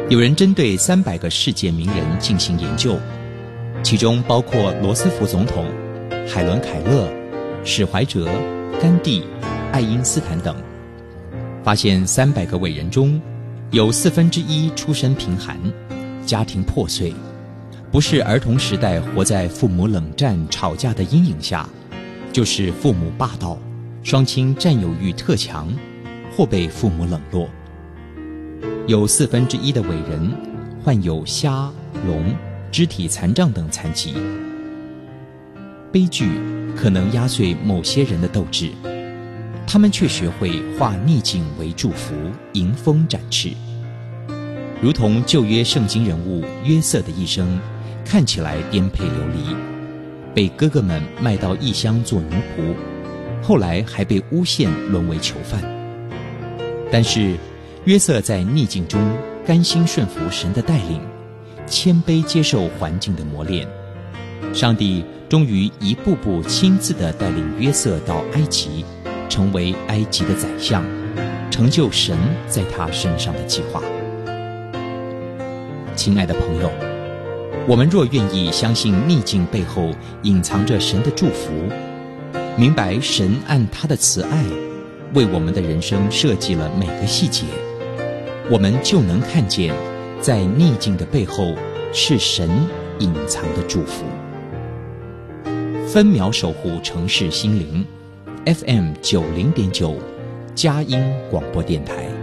有人针对300个世界名人进行研究，其中包括罗斯福总统、海伦·凯勒、史怀哲、甘地、爱因斯坦等，发现300个伟人中，有1/4出身贫寒，家庭破碎，不是儿童时代活在父母冷战吵架的阴影下，就是父母霸道，双亲占有欲特强，或被父母冷落。有1/4的伟人患有瞎、聋、肢体残障等残疾。悲剧可能压碎某些人的斗志，他们却学会化逆境为祝福，迎风展翅。如同旧约圣经人物约瑟的一生，看起来颠沛流离，被哥哥们卖到异乡做奴仆，后来还被诬陷沦为囚犯。但是约瑟在逆境中甘心顺服神的带领，谦卑接受环境的磨练，上帝终于一步步亲自地带领约瑟到埃及，成为埃及的宰相，成就神在他身上的计划。亲爱的朋友，我们若愿意相信逆境背后隐藏着神的祝福，明白神按他的慈爱为我们的人生设计了每个细节，我们就能看见在逆境的背后是神隐藏的祝福。分秒守护城市心灵 FM 90.9佳音广播电台。